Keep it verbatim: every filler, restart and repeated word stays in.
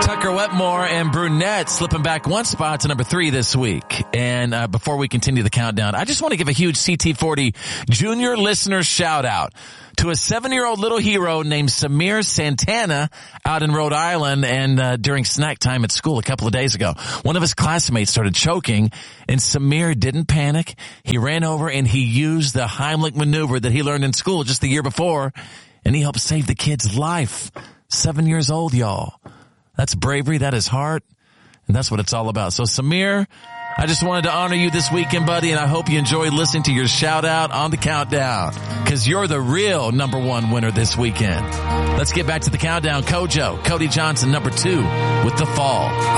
Tucker Wetmore and Brunette slipping back one spot to number three this week. And uh, before we continue the countdown, I just want to give a huge C T forty junior listener shout out to a seven-year-old little hero named Samir Santana out in Rhode Island. And uh, during snack time at school a couple of days ago, one of his classmates started choking, and Samir didn't panic. He ran over and he used the Heimlich maneuver that he learned in school just the year before, and he helped save the kid's life. Seven years old, y'all. That's bravery, that is heart, and that's what it's all about. So, Samir, I just wanted to honor you this weekend, buddy, and I hope you enjoyed listening to your shout-out on the countdown, because you're the real number one winner this weekend. Let's get back to the countdown. Kojo, Cody Johnson, number two, with The Fall.